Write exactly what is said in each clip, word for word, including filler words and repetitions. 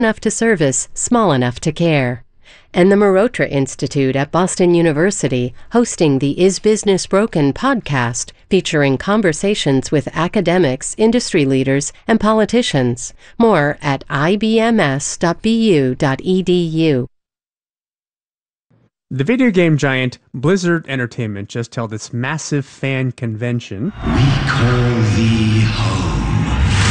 enough to service, small enough to care. And the Marotra Institute at Boston University, hosting the Is Business Broken podcast, featuring conversations with academics, industry leaders, and politicians. More at I B M S dot B U dot E D U. The video game giant Blizzard Entertainment just held its massive fan convention. We call thee home.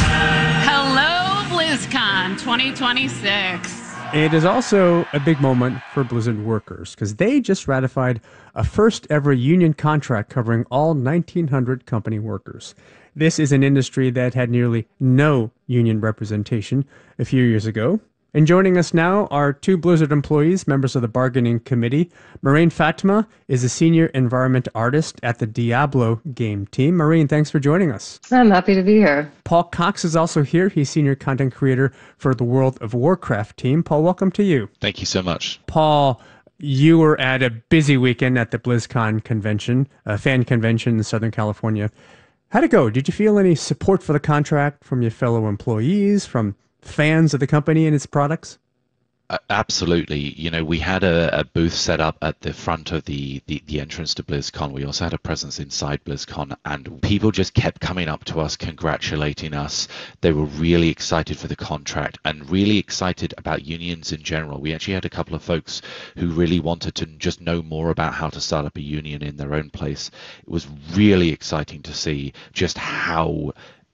Hello, BlizzCon twenty twenty-six. It is also a big moment for Blizzard workers because they just ratified a first ever union contract covering all nineteen hundred company workers. This is an industry that had nearly no union representation a few years ago. And joining us now are two Blizzard employees, members of the bargaining committee. Maureen Fatima is a senior environment artist at the Diablo game team. Maureen, thanks for joining us. I'm happy to be here. Paul Cox is also here. He's senior content creator for the World of Warcraft team. Paul, welcome to you. Thank you so much. Paul, you were at a busy weekend at the BlizzCon convention, a fan convention in Southern California. How'd it go? Did you feel any support for the contract from your fellow employees, from fans of the company and its products? Uh, absolutely. You know, we had a, a booth set up at the front of the, the, the entrance to BlizzCon. We also had a presence inside BlizzCon, and people just kept coming up to us, congratulating us. They were really excited for the contract and really excited about unions in general. We actually had a couple of folks who really wanted to just know more about how to start up a union in their own place. It was really exciting to see just how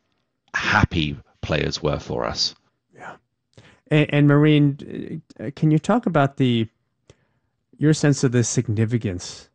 happy players were for us. And, and Maureen, can you talk about the your sense of the significance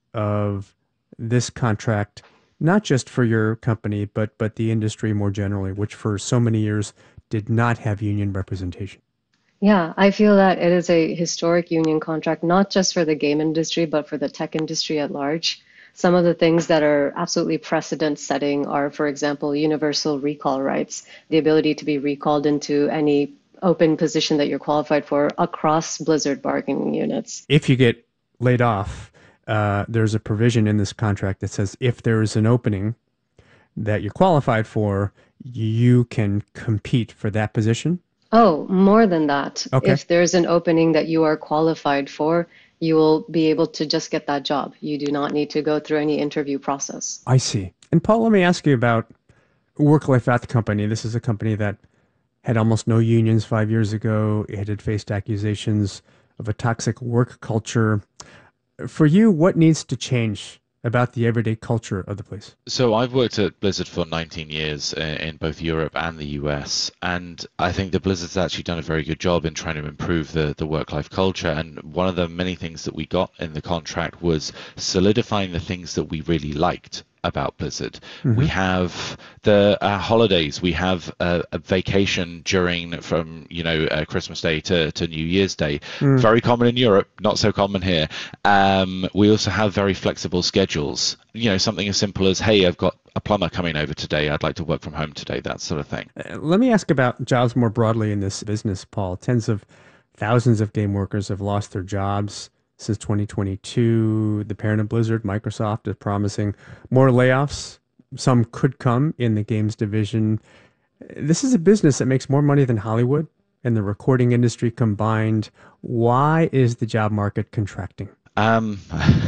of this contract, not just for your company, but but the industry more generally, which for so many years did not have union representation? Yeah, I feel that it is a historic union contract, not just for the game industry, but for the tech industry at large. Some of the things that are absolutely precedent-setting are, for example, universal recall rights, the ability to be recalled into any open position that you're qualified for across Blizzard bargaining units. If you get laid off, uh, there's a provision in this contract that says if there is an opening that you're qualified for, you can compete for that position. Oh, more than that. Okay. If there's an opening that you are qualified for, you will be able to just get that job. You do not need to go through any interview process. I see. And Paul, let me ask you about work life at the company. This is a company that had almost no unions five years ago. It had faced accusations of a toxic work culture. For you, what needs to change about the everyday culture of the place? So I've worked at Blizzard for nineteen years in both Europe and the U S, and I think that Blizzard's actually done a very good job in trying to improve the, the work-life culture. And one of the many things that we got in the contract was solidifying the things that we really liked about Blizzard. Mm-hmm. We have the uh, holidays. We have a, a vacation during from you know uh, Christmas Day to, to New Year's Day. Mm. Very common in Europe, not so common here. Um, we also have very flexible schedules. You know, something as simple as, hey, I've got a plumber coming over today. I'd like to work from home today. That sort of thing. Uh, let me ask about jobs more broadly in this business, Paul. Tens of thousands of game workers have lost their jobs since twenty twenty-two. The parent of Blizzard, Microsoft, is promising more layoffs. Some could come in the games division. This is a business that makes more money than Hollywood and the recording industry combined. Why is the job market contracting? Um,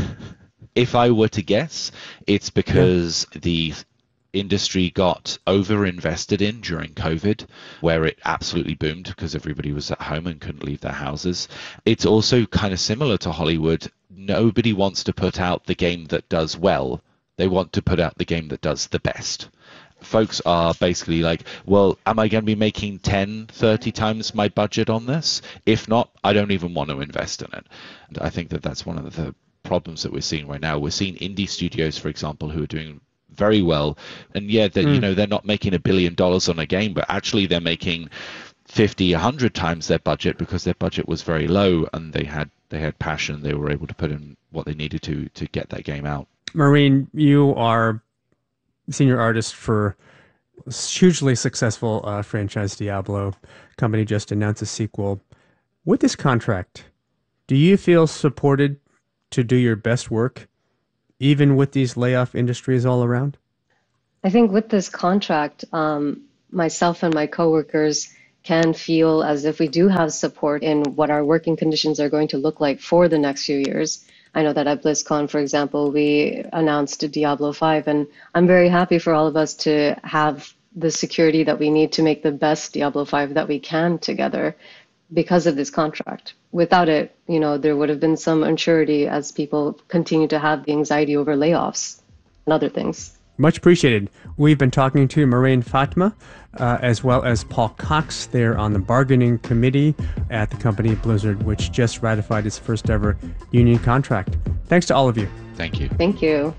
if I were to guess, it's because yeah. the industry got over-invested in during COVID, where it absolutely boomed because everybody was at home and couldn't leave their houses. It's also kind of similar to Hollywood. Nobody wants to put out the game that does well. They want to put out the game that does the best. Folks are basically like, well, am I going to be making ten, thirty times my budget on this? If not, I don't even want to invest in it. And I think that that's one of the problems that we're seeing right now. We're seeing indie studios, for example, who are doing very well, and yeah, that mm. you know they're not making a billion dollars on a game, but actually they're making fifty, a hundred times their budget because their budget was very low, and they had they had passion. They were able to put in what they needed to to get that game out. Maureen, you are senior artist for hugely successful uh, franchise Diablo. Company just announced a sequel. With this contract, do you feel supported to do your best work, even with these layoff industries all around? I think with this contract, um, myself and my coworkers can feel as if we do have support in what our working conditions are going to look like for the next few years. I know that at BlizzCon, for example, we announced Diablo five, and I'm very happy for all of us to have the security that we need to make the best Diablo five that we can together because of this contract. Without it, you know, there would have been some unsurety as people continue to have the anxiety over layoffs and other things. Much appreciated. We've been talking to Maraine Fatma, uh, as well as Paul Cox. They're on the bargaining committee at the company Blizzard, which just ratified its first ever union contract. Thanks to all of you. Thank you. Thank you.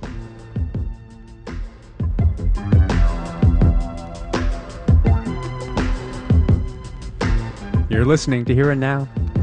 You're listening to Hear It Now.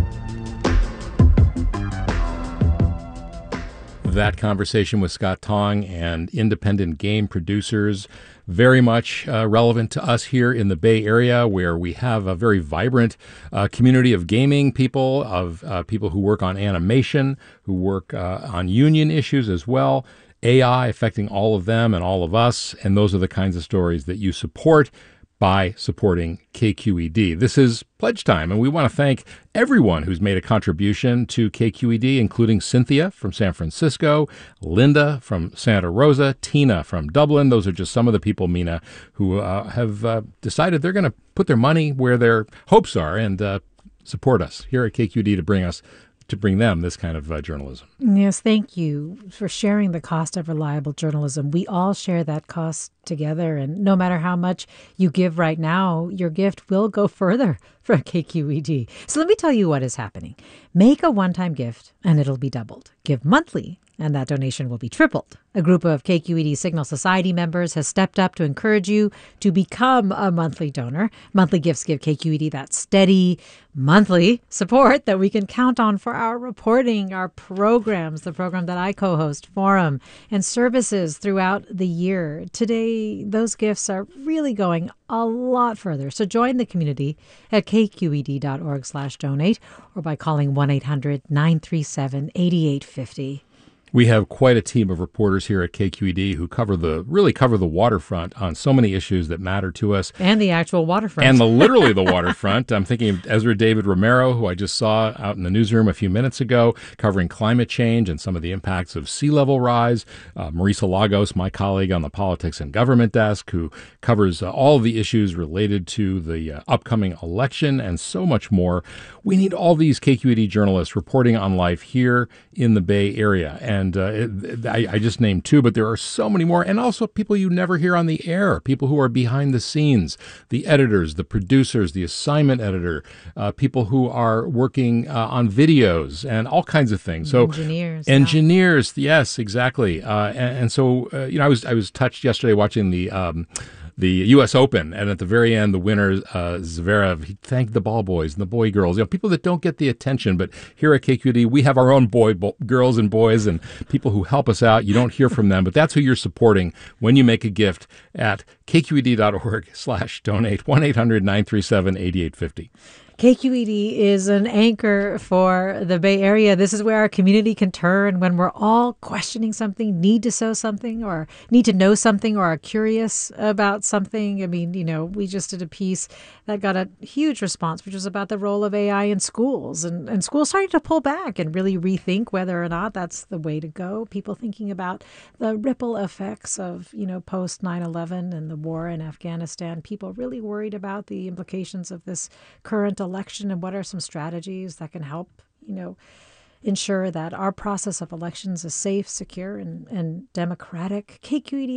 That conversation with Scott Tong and independent game producers, very much uh, relevant to us here in the Bay Area, where we have a very vibrant uh, community of gaming people, of uh, people who work on animation, who work uh, on union issues as well, A I affecting all of them and all of us, and those are the kinds of stories that you support by supporting K Q E D. This is pledge time, and we want to thank everyone who's made a contribution to K Q E D, including Cynthia from San Francisco, Linda from Santa Rosa, Tina from Dublin. Those are just some of the people, Mina, who uh, have uh, decided they're going to put their money where their hopes are and uh, support us here at K Q E D to bring us to bring them this kind of uh, journalism. Yes, thank you for sharing the cost of reliable journalism. We all share that cost together, and no matter how much you give right now, your gift will go further for K Q E D. So let me tell you what is happening. Make a one-time gift, and it'll be doubled. Give monthly, and that donation will be tripled. A group of K Q E D Signal Society members has stepped up to encourage you to become a monthly donor. Monthly gifts give K Q E D that steady monthly support that we can count on for our reporting, our programs, the program that I co-host, Forum, and services throughout the year. Today, those gifts are really going a lot further. So join the community at k q e d dot org slash donate or by calling one eight hundred nine three seven eight eight five zero. We have quite a team of reporters here at K Q E D who cover the really cover the waterfront on so many issues that matter to us. And the actual waterfront. And the literally the waterfront. I'm thinking of Ezra David Romero, who I just saw out in the newsroom a few minutes ago, covering climate change and some of the impacts of sea level rise. Uh, Marisa Lagos, my colleague on the Politics and Government Desk, who covers uh, all of the issues related to the uh, upcoming election and so much more. We need all these K Q E D journalists reporting on life here in the Bay Area. And uh, it, I, I just named two, but there are so many more. And also people you never hear on the air, people who are behind the scenes, the editors, the producers, the assignment editor, uh, people who are working uh, on videos and all kinds of things. So engineers. Engineers, yeah. Yes, exactly. Uh, and, and so, uh, you know, I was I was touched yesterday watching the um, the U S Open, and at the very end, the winner, uh, Zverev, he thanked the ball boys and the boy girls, you know, people that don't get the attention. But here at K Q E D, we have our own boy bo- girls and boys and people who help us out. You don't hear from them, but that's who you're supporting when you make a gift at k q e d dot org slash donate, one eight hundred nine three seven eight eight five zero. K Q E D is an anchor for the Bay Area. This is where our community can turn when we're all questioning something, need to know something, or need to know something, or are curious about something. I mean, you know, we just did a piece that got a huge response, which was about the role of A I in schools, and, and schools starting to pull back and really rethink whether or not that's the way to go. People thinking about the ripple effects of, you know, post nine eleven and the war in Afghanistan. People really worried about the implications of this current election and what are some strategies that can help, you know, ensure that our process of elections is safe, secure, and, and democratic. K Q E D